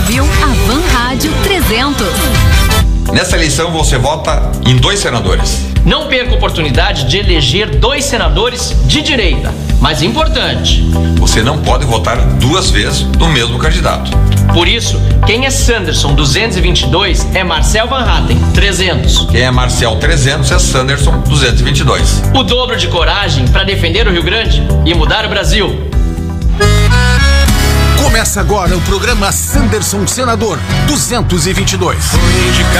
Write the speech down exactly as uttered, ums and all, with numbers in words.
ouviu a Van Rádio trezentos. Nessa eleição você vota em dois senadores. Não perca a oportunidade de eleger dois senadores de direita. Mas importante, você não pode votar duas vezes no mesmo candidato. Por isso, quem é Sanderson duzentos e vinte e dois é Marcel Van Hatten trezentos. Quem é Marcel trezentos é Sanderson duzentos e vinte e dois. O dobro de coragem para defender o Rio Grande e mudar o Brasil. Começa agora o programa Sanderson Senador duzentos e vinte e dois. Foi indicado